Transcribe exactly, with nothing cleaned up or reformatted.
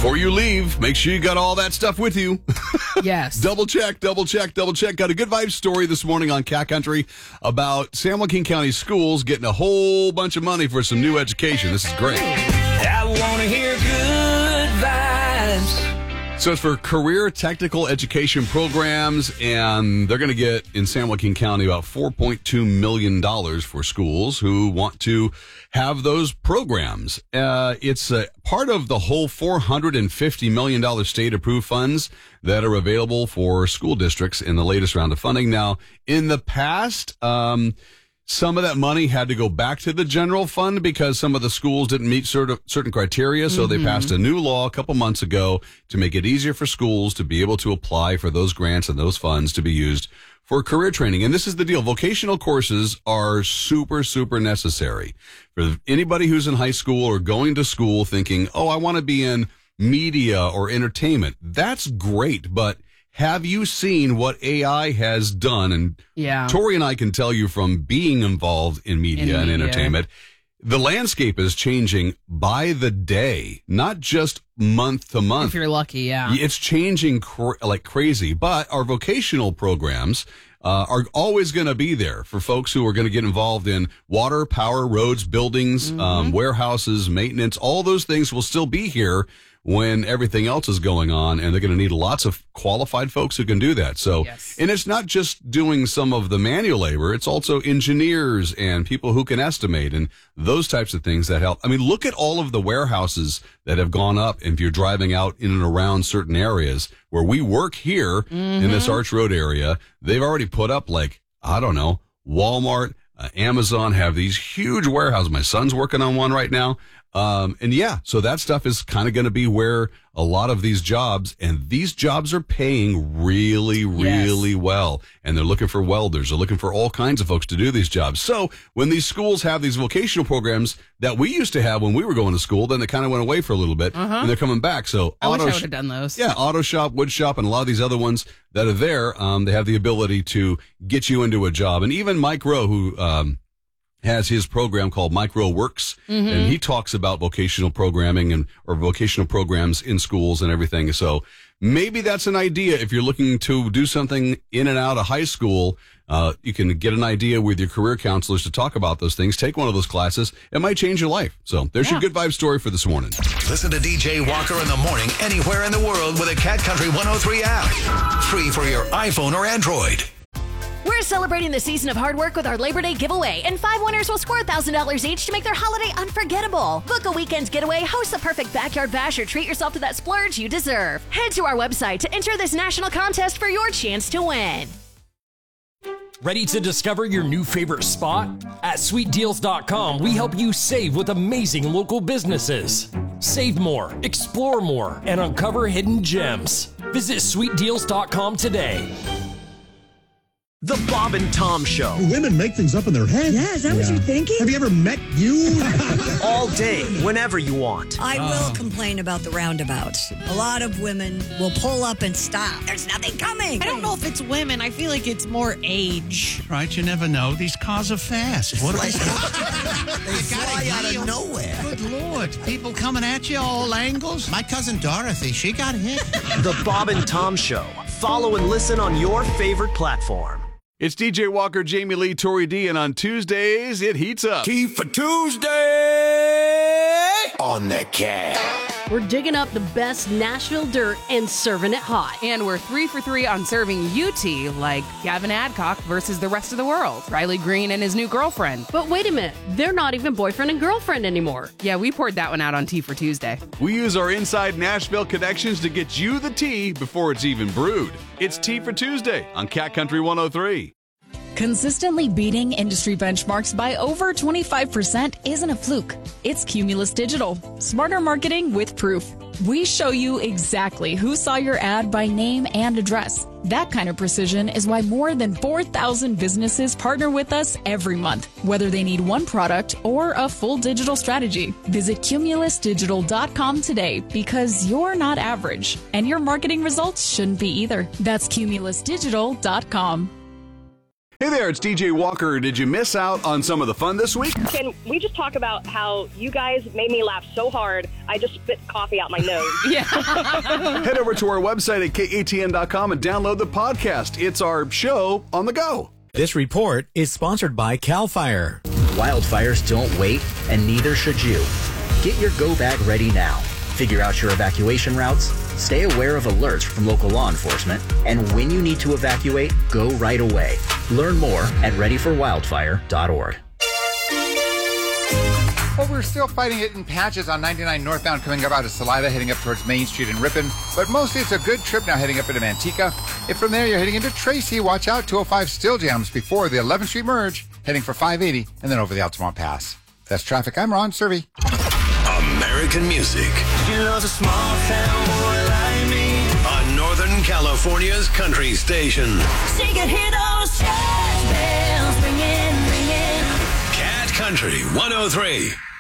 Before you leave, make sure you got all that stuff with you. Yes. Double check, double check, double check. Got a good vibes story this morning on Cat Country about San Joaquin County schools getting a whole bunch of money for some new education. This is great. I want to hear good vibes. So it's for career technical education programs, and they're going to get in San Joaquin County about four point two million dollars for schools who want to have those programs. Uh, it's a part of the whole four hundred fifty million dollars state-approved funds that are available for school districts in the latest round of funding. Now, in the past, um, some of that money had to go back to the general fund because some of the schools didn't meet certain certain criteria. So mm-hmm. they passed a new law a couple months ago to make it easier for schools to be able to apply for those grants and those funds to be used for career training. And this is the deal. Vocational courses are super, super necessary for anybody who's in high school or going to school thinking, oh, I want to be in media or entertainment. That's great, but have you seen what A I has done? And yeah. Tori and I can tell you from being involved in media in and media. entertainment, the landscape is changing by the day, not just month to month. If you're lucky, yeah. It's changing cr- like crazy. But our vocational programs uh, are always going to be there for folks who are going to get involved in water, power, roads, buildings, mm-hmm. um, warehouses, maintenance. All those things will still be here when everything else is going on, and they're going to need lots of qualified folks who can do that. So, yes. And it's not just doing some of the manual labor, it's also engineers and people who can estimate and those types of things that help. I mean, look at all of the warehouses that have gone up if you're driving out in and around certain areas where we work here mm-hmm. in this Arch Road area. They've already put up like, I don't know, Walmart, uh, Amazon have these huge warehouses. My son's working on one right now. Um, and yeah, so that stuff is kind of going to be where a lot of these jobs, and these jobs are paying really, really yes. well. And they're looking for welders. They're looking for all kinds of folks to do these jobs. So when these schools have these vocational programs that we used to have when we were going to school, then they kind of went away for a little bit uh-huh. and they're coming back. So I auto wish I would have done those. Yeah, Auto Shop, Wood Shop, and a lot of these other ones that are there, um, they have the ability to get you into a job. And even Mike Rowe, who, um, has his program called Micro Works, mm-hmm. and he talks about vocational programming and or vocational programs in schools and everything. So maybe that's an idea if you're looking to do something in and out of high school. Uh, you can get an idea with your career counselors to talk about those things. Take one of those classes. It might change your life. So there's yeah. your good vibe story for this morning. Listen to D J Walker in the morning anywhere in the world with a Cat Country one oh three app. Free for your iPhone or Android. We're celebrating the season of hard work with our Labor Day giveaway, and five winners will score one thousand dollars each to make their holiday unforgettable. Book a weekend getaway, host the perfect backyard bash, or treat yourself to that splurge you deserve. Head to our website to enter this national contest for your chance to win. Ready to discover your new favorite spot? At sweet deals dot com, we help you save with amazing local businesses. Save more, explore more, and uncover hidden gems. Visit sweet deals dot com today. The Bob and Tom Show. Women make things up in their head. Yeah, is that yeah. what you're thinking? Have you ever met you? All day, whenever you want. I oh. will complain about the roundabouts. A lot of women will pull up and stop. There's nothing coming. I don't know if it's women. I feel like it's more age. Right, you never know. These cars are fast. What like, they fly out of nowhere. Good Lord. People coming at you all angles. My cousin Dorothy, she got hit. The Bob and Tom Show. Follow and listen on your favorite platform. It's D J Walker, Jamie Lee, Tori D, and on Tuesdays, it heats up. Tea for Tuesday on the Cat. We're digging up the best Nashville dirt and serving it hot. And we're three for three on serving you tea, like Gavin Adcock versus the rest of the world, Riley Green and his new girlfriend. But wait a minute, they're not even boyfriend and girlfriend anymore. Yeah, we poured that one out on Tea for Tuesday. We use our inside Nashville connections to get you the tea before it's even brewed. It's Tea for Tuesday on Cat Country one oh three. Consistently beating industry benchmarks by over twenty-five percent isn't a fluke. It's Cumulus Digital. Smarter marketing with proof. We show you exactly who saw your ad by name and address. That kind of precision is why more than four thousand businesses partner with us every month, whether they need one product or a full digital strategy. Visit cumulus digital dot com today because you're not average, and your marketing results shouldn't be either. That's cumulus digital dot com. Hey there, it's D J Walker. Did you miss out on some of the fun this week? Can we just talk about how you guys made me laugh so hard, I just spit coffee out my nose? Yeah. Head over to our website at K A T N dot com and download the podcast. It's our show on the go. This report is sponsored by CAL FIRE. Wildfires don't wait, and neither should you. Get your go bag ready now. Figure out your evacuation routes, stay aware of alerts from local law enforcement, and when you need to evacuate, go right away. Learn more at ready for wildfire dot org. Well, we're still fighting it in patches on ninety-nine northbound coming up out of Salida, heading up towards Main Street and Ripon. But mostly it's a good trip now heading up into Manteca. If from there you're heading into Tracy, watch out. two oh five still jams before the eleventh Street merge, heading for five eighty and then over the Altamont Pass. That's traffic. I'm Ron Servey. American music. She loves a small town boy like me. On Northern California's country station. She can hear those church bells ringing, ringing. Cat Country one oh three.